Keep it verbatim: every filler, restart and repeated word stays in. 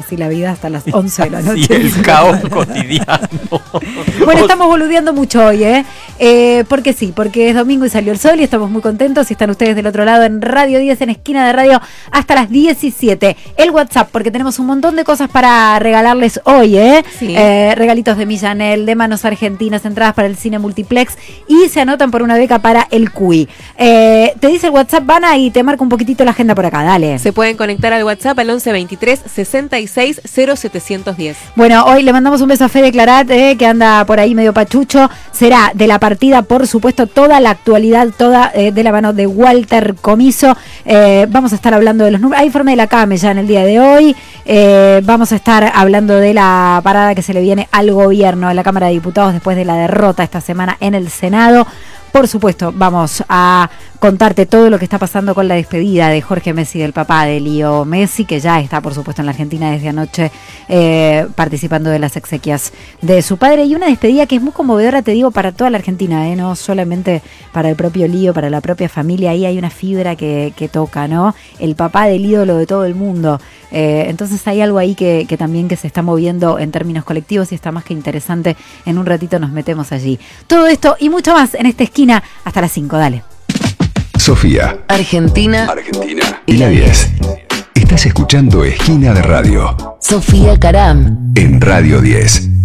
así la vida hasta las once de la noche. Sí, el caos cotidiano. Bueno, estamos boludeando mucho hoy, ¿eh? ¿eh? Porque sí, porque es domingo y salió el sol y estamos muy contentos. Y están ustedes del otro lado en Radio diez, en Esquina de Radio, hasta las diecisiete. El WhatsApp, porque tenemos un montón de cosas para regalarles hoy, ¿eh? Sí. eh regalitos de Millanel, de Manos Argentinas, entradas para el cine multiplex y se anotan por una beca para el Q I. Eh, te dice el WhatsApp, Vana, y te marca un poquitito la agenda por acá, dale. Se pueden conectar al WhatsApp al once veintitrés sesenta y seis cero setecientos diez. Bueno, hoy le mandamos un beso a Fede Clarat, eh, que anda por ahí medio pachucho. Será de la partida, por supuesto, toda la actualidad, toda eh, de la mano de Walter Comiso. Eh, vamos a estar hablando de los números. Hay informe de la CAME ya en el día de hoy. Eh, vamos a estar hablando de la parada que se le viene al gobierno, a la Cámara de Diputados, después de la derrota esta semana en el Senado. Por supuesto, vamos a contarte todo lo que está pasando con la despedida de Jorge Messi, del papá de Leo Messi, que ya está, por supuesto, en la Argentina desde anoche, eh, participando de las exequias de su padre. Y una despedida que es muy conmovedora, te digo, para toda la Argentina, ¿eh? No solamente para el propio Leo, para la propia familia. Ahí hay una fibra que, que toca, ¿no? El papá del ídolo de todo el mundo. Eh, entonces hay algo ahí que, que también que se está moviendo en términos colectivos y está más que interesante. En un ratito nos metemos allí. Todo esto y mucho más en esta esquina hasta las cinco, dale. Sofía, Argentina, Argentina y la diez. Estás escuchando Esquina de Radio Sofía Caram en Radio diez.